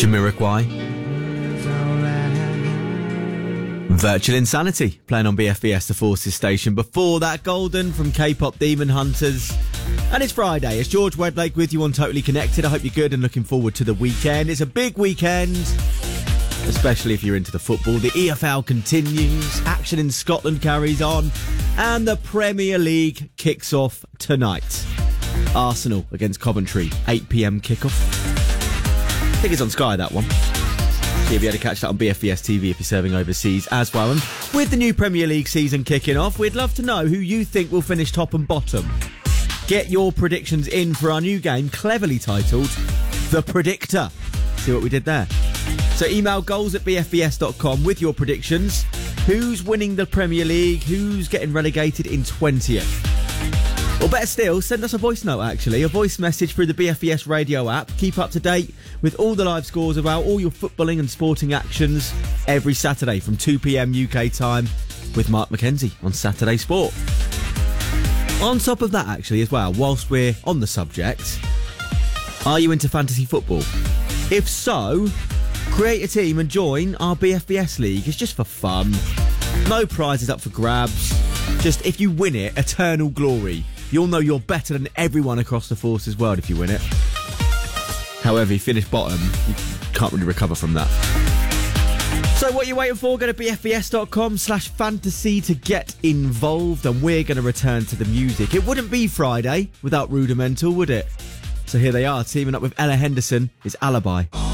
Jamiroquai. Virtual Insanity, playing on BFBS, the Forces station. Before that, Golden from K-pop Demon Hunters. And it's Friday. It's George Wedlake with you on Totally Connected. I hope you're good and looking forward to the weekend. It's a big weekend, especially if you're into the football. The EFL continues, action in Scotland carries on, and the Premier League kicks off tonight. Arsenal against Coventry, 8 p.m. kickoff. I think it's on Sky, that one. See if you had to catch that on BFBS TV if you're serving overseas as well. And with the new Premier League season kicking off, we'd love to know who you think will finish top and bottom. Get your predictions in for our new game, cleverly titled The Predictor. See what we did there? So email goals@bfbs.com with your predictions. Who's winning the Premier League? Who's getting relegated in 20th? Or better still, send us a voice note, actually. A voice message through the BFBS radio app. Keep up to date with all the live scores about all your footballing and sporting actions every Saturday from 2 p.m. UK time with Mark McKenzie on Saturday Sport. On top of that, actually, as well, whilst we're on the subject, are you into fantasy football? If so, create a team and join our BFBS League. It's just for fun. No prizes up for grabs. Just if you win it, eternal glory. You'll know you're better than everyone across the Forces world if you win it. However, you finish bottom, you can't really recover from that. So what are you waiting for? Go to bfbs.com/fantasy to get involved, and we're going to return to the music. It wouldn't be Friday without Rudimental, would it? So here they are, teaming up with Ella Henderson. It's Alibi.